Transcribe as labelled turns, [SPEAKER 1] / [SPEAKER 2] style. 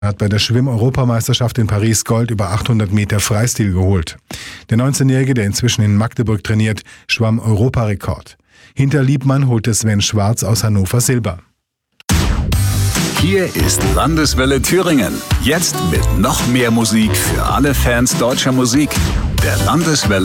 [SPEAKER 1] hat bei der Schwimm-Europameisterschaft in Paris Gold über 800 Meter Freistil geholt. Der 19-Jährige, der inzwischen in Magdeburg trainiert, schwamm Europarekord. Hinter Liebmann holte Sven Schwarz aus Hannover Silber.
[SPEAKER 2] Hier ist Landeswelle Thüringen. Jetzt mit noch mehr Musik für alle Fans deutscher Musik. Der Landeswelle